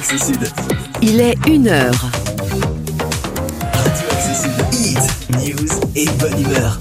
Axe Sud. Il est 1h. Radio Axe Sud. Hit, news et bonne humeur.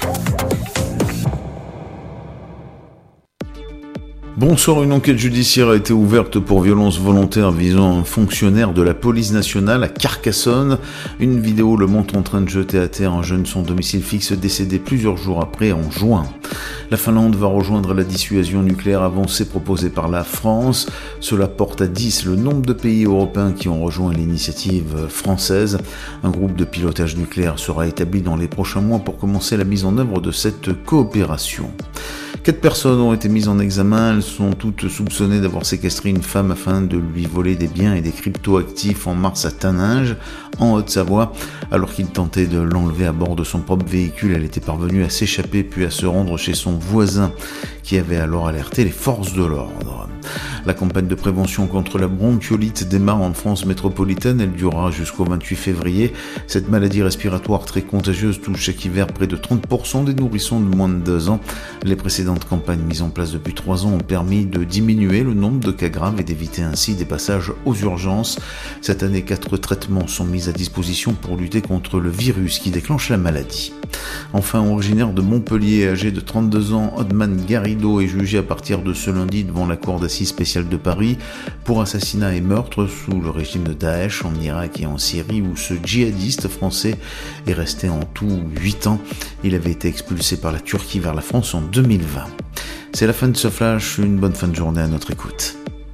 Bonsoir, une enquête judiciaire a été ouverte pour violence volontaire visant un fonctionnaire de la police nationale à Carcassonne. Une vidéo le montre en train de jeter à terre un jeune sans domicile fixe décédé plusieurs jours après en juin. La Finlande va rejoindre la dissuasion nucléaire avancée proposée par la France. Cela porte à 10 le nombre de pays européens qui ont rejoint l'initiative française. Un groupe de pilotage nucléaire sera établi dans les prochains mois pour commencer la mise en œuvre de cette coopération. 4 personnes ont été mises en examen. Elles sont toutes soupçonnées d'avoir séquestré une femme afin de lui voler des biens et des crypto-actifs en mars à Taninges, en Haute-Savoie. Alors qu'il tentait de l'enlever à bord de son propre véhicule, elle était parvenue à s'échapper puis à se rendre chez son voisin qui avait alors alerté les forces de l'ordre. La campagne de prévention contre la bronchiolite démarre en France métropolitaine. Elle durera jusqu'au 28 février. Cette maladie respiratoire très contagieuse touche chaque hiver près de 30% des nourrissons de moins de 2 ans. Les précédentes campagnes mises en place depuis 3 ans ont permis de diminuer le nombre de cas graves et d'éviter ainsi des passages aux urgences. Cette année, 4 traitements sont mis à disposition pour lutter contre le virus qui déclenche la maladie. Enfin, originaire de Montpellier, âgé de 32 ans, Odman Garrido est jugé à partir de ce lundi devant la cour d'assises spéciale de Paris pour assassinat et meurtre sous le régime de Daesh en Irak et en Syrie où ce djihadiste français est resté en tout 8 ans. Il avait été expulsé par la Turquie vers la France en 2020. C'est la fin de ce flash, une bonne fin de journée à notre écoute.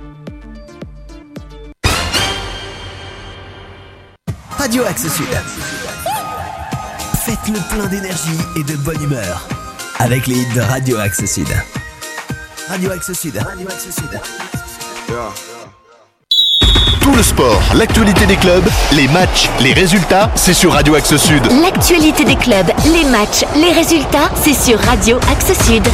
Radio Axe Sud. Faites le plein d'énergie et de bonne humeur avec les hits de Radio Axe Sud. Radio Axe Sud. Radio Axe Sud. Tout le sport, l'actualité des clubs, les matchs, les résultats, c'est sur Radio Axe Sud. L'actualité des clubs, les matchs, les résultats, c'est sur Radio Axe Sud.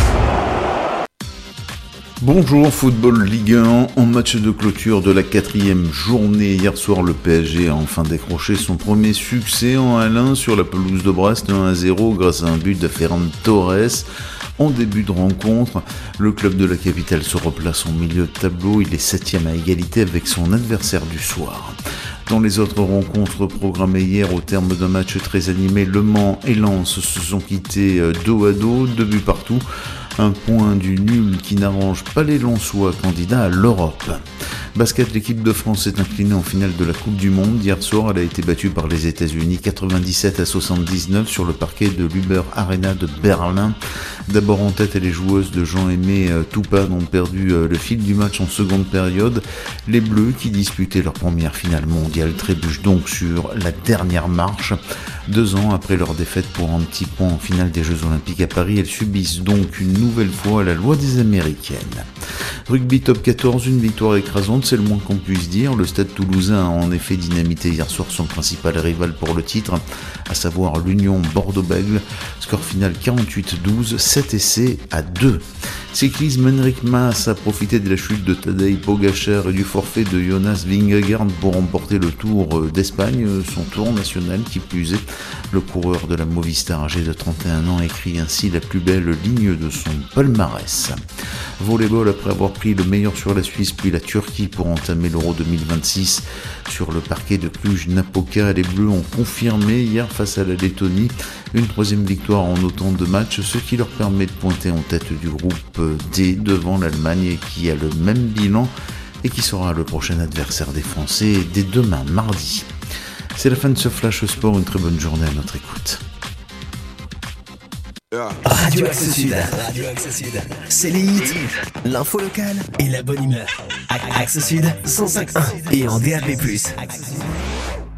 Bonjour, Football Ligue 1, en match de clôture de la 4e journée. Hier soir, le PSG a enfin décroché son premier succès en 1-1 sur la pelouse de Brest, 1-0 grâce à un but de Ferran Torres. En début de rencontre, le club de la capitale se replace en milieu de tableau. Il est 7e à égalité avec son adversaire du soir. Dans les autres rencontres programmées hier, au terme d'un match très animé, Le Mans et Lens se sont quittés dos à dos, 2 buts partout. Un point du nul qui n'arrange pas les Lensois candidats à l'Europe. Basket, l'équipe de France s'est inclinée en finale de la Coupe du Monde. Hier soir, elle a été battue par les États-Unis 97-79 sur le parquet de l'Uber Arena de Berlin. D'abord en tête, les joueuses de Jean-Aimé Toupane ont perdu le fil du match en seconde période. Les Bleus, qui disputaient leur première finale mondiale, trébuchent donc sur la dernière marche. 2 ans après leur défaite pour un petit point en finale des Jeux Olympiques à Paris, elles subissent donc une nouvelle fois la loi des Américaines. Rugby top 14, une victoire écrasante, c'est le moins qu'on puisse dire. Le Stade Toulousain a en effet dynamité hier soir son principal rival pour le titre, à savoir l'Union Bordeaux-Bègles. Score final 48-12, 7 essais à 2. Cyclisme, Henrik Mas a profité de la chute de Tadej Pogačar et du forfait de Jonas Vingegaard pour remporter le Tour d'Espagne, son tour national qui plus est. Le coureur de la Movistar âgé de 31 ans écrit ainsi la plus belle ligne de son palmarès. Volleyball, après avoir pris le meilleur sur la Suisse puis la Turquie pour entamer l'Euro 2026 sur le parquet de Cluj-Napoca, les Bleus ont confirmé hier face à la Lettonie une 3e victoire en autant de matchs, ce qui leur permet de pointer en tête du groupe D devant l'Allemagne qui a le même bilan et qui sera le prochain adversaire des Français dès demain mardi. C'est la fin de ce Flash Sport, une très bonne journée à notre écoute. Radio Axe Sud. Radio Axe Sud. C'est les hits, l'info locale et la bonne humeur. Axe Sud 105.1 et en DAB+. Axe Sud.